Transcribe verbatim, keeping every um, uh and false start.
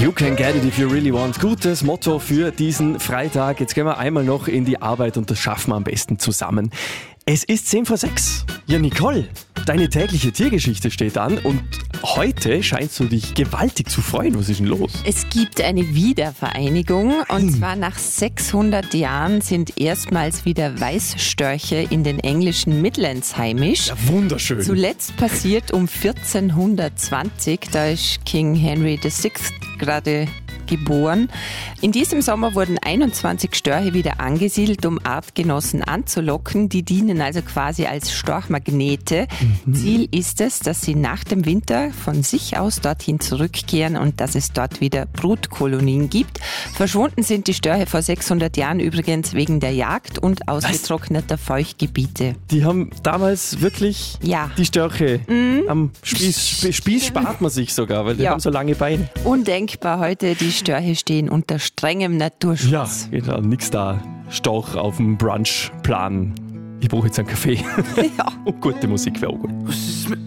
You can get it if you really want. Gutes Motto für diesen Freitag. Jetzt gehen wir einmal noch in die Arbeit und das schaffen wir am besten zusammen. Es ist zehn vor sechs. Ja, Nicole, deine tägliche Tiergeschichte steht an und heute scheinst du dich gewaltig zu freuen. Was ist denn los? Es gibt eine Wiedervereinigung und Hm. zwar nach sechshundert Jahren sind erstmals wieder Weißstörche in den englischen Midlands heimisch. Ja, wunderschön. Zuletzt passiert um vierzehnhundertzwanzig, da ist King Henry der Sechste gerade geboren. In diesem Sommer wurden einundzwanzig Störche wieder angesiedelt, um Artgenossen anzulocken. Die dienen also quasi als Storchmagnete. Mhm. Ziel ist es, dass sie nach dem Winter von sich aus dorthin zurückkehren und dass es dort wieder Brutkolonien gibt. Verschwunden sind die Störche vor sechshundert Jahren übrigens wegen der Jagd und ausgetrockneter Feuchtgebiete. Die haben damals wirklich Ja. die Störche mhm. am Spieß. Spieß spart man sich sogar, weil die Ja. haben so lange Beine. Undenkbar heute, die Störche stehen unter strengem Naturschutz. Ja, genau, nix da. Storch auf dem Brunchplan. Ich brauche jetzt einen Kaffee. Ja. Und gute Musik wäre auch gut.